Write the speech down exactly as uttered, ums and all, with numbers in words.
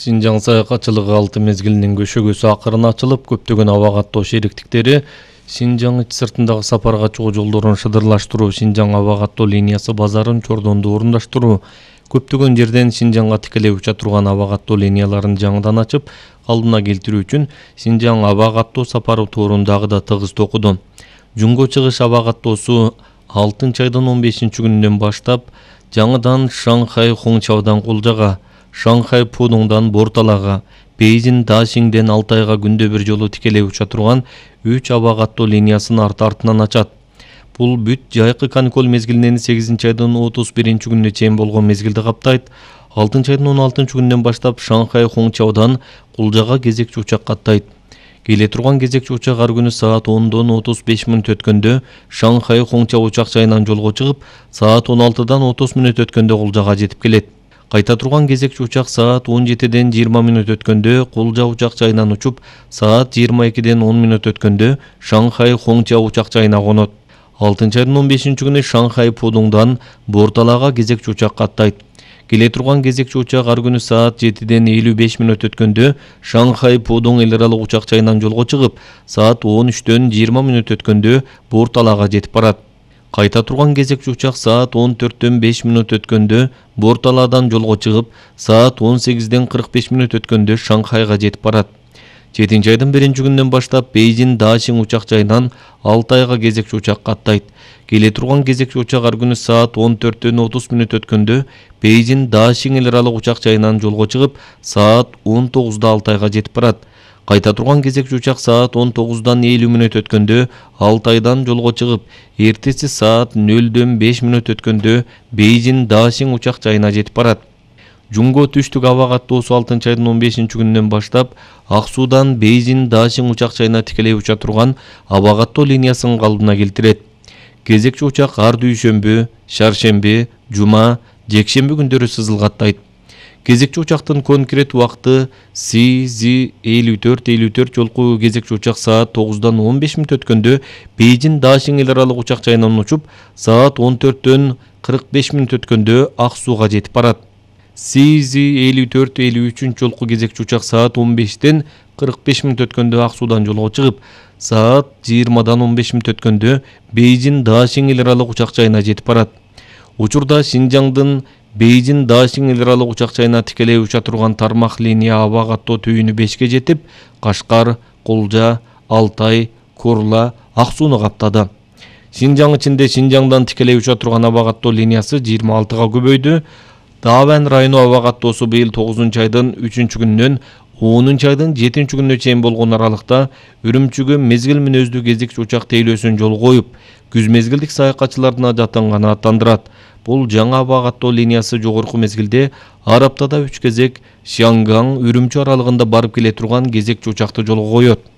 Синжаң саякатчылыгы алты мезгилинин көшөгөсү акырын ачылып, көптөгөн аба каттоо шериктиктери Синжаң ич сыртындагы сапарга чыгуу жолдорун шыдырлаштыруу, Синжаң аба каттоо линиясы базарын чордонду орундаштыруу, көптөгөн жерден Синжаңга тикелей уча турган аба каттоо линияларын жаңыдан ачып, алдына келтирүү үчүн Синжаң аба каттоо сапары туурун дагы да тыгыз токуду. Жунго чыгыш аба каттоосу алтынчы айдын он бешинчи күнүнөн баштап жаңыдан Шанхай Хоңчаодан Кулжага, Шанхай Пудуңдан Борталага, Бейжин Дашиңден Алтайга күндө бир жолу тикелей уча турган үч аба каттоо линиясын арты-артынан ачат. Бул бүт жайкы каникул мезгилинен сегизинчи айдын отуз биринчи күнүнө чейин болгон мезгилди каптайт. алтынчы айдын он алтынчы күнүнөн баштап Шанхай Хоңчаодан Кулжага кезекчи учак каттайт. Келе турган кезекчи учак ар күнү саат ондон отуз беш мүнөт өткөндө Шанхай Хоңча учак жайынан жолго чыгып, саат он алтыдан отуз мүнөт өткөндө Кулжага жетип келет. Кайта турган кезекчи учак саат он жетиден жыйырма мүнөт өткөндө Кулжа учак жайынан учуп, саат жыйырма экиден он мүнөт өткөндө Шанхай Хоңча учак жайына конот. алтынчы айдын он бешинчи күнү Шанхай Пудуңдан Борталага кезекчи учак каттайт. Келе турган кезекчи учак ар күнү саат жетиден элүү беш мүнөт өткөндө Шанхай Пудуң эл аралык учак жайынан жолго чыгып, саат он үчтөн жыйырма мүнөт өткөндө Борталага жетип барат. Кайта турган кезекчи учак саат он төрттөн беш мүнөт өткөндө Борталадан жолго чыгып, саат он сегизден кырк беш мүнөт өткөндө Шанхайга жетип барат. жетинчи айдын биринчи күнүнөн баштап Бейжин Дашиң учак жайынан Алтайга кезекчи учак каттайт. Келе турган кезекчи учак ар күнү саат он төрттөн отуз мүнөт өткөндө Бейжин Дашиң эл аралык учак жайынан жолго чыгып, саат он тогузда Алтайга жетип барат. Кайта турган кезекчи учак саат он тогуздан элүү мүнөт өткөндө Алтайдан жолго чыгып, эртеси саат нөлдөн беш мүнөт өткөндө Бейжин Дашиң учак жайына жетип барат. Жунго түштүк аба каттоосу алтынчы айдын он бешинчи күнүнөн баштап Ак Суудан Бейжин Дашиң учак жайына тикелей уча турган аба каттоо линиясын калыбына келтирет. Кезекчи учак ар дүйшөмбү, шаршемби, жума, жекшемби күндөрү сызылгаттайт. Кезекчи учактын конкрет убакыты Си Зи элүү төрт элүү төрт жолку кезекчи учак саат тогуздан он беш мүнөт өткөндө Бейжин Дашиң эл аралык учак жайынан учуп, саат он төрттөн кырк беш мүнөт өткөндө Ак Сууга жетип барат. Си Зи элүү төрт элүү үчүнчү жолку кезекчи учак саат он бештен кырк беш мүнөт өткөндө Ак Суудан жолго чыгып, саат жыйырмадан он беш мүнөт өткөндө Бейжин Дашиң эл аралык учак жайына жетип барат. Учурда Синжаңдын Бейжин Дашиң эл аралык учак жайына тикелей уча турган тармак линия аба каттоо түйүнү бешке жетип, Кашкар, Кулжа, Алтай, Курла, Ак Сууну каптады. Синжаң ичинде Синжаңдан тикелей уча турган аба каттоо линиясы жыйырма алтыга көбөйдү. Даван району аба каттоосу быйыл тогузунчу айдын үчүнчү күнүнөн онунчу айдын жетинчи күнүнө чейин болгон аралыкта Үрүмчүгө мезгил мүнөздүү кезекчи учак тейлөөсүн жолго коюп, күз мезгилдик саякатчылардын ажаттанганы аттандырат. Бул жаңы аба каттоо линиясы жогорку мезгилде ар аптада үч кезек Шианган Үрүмчү аралыгында барып келе турган кезекчи учакты жолго коет.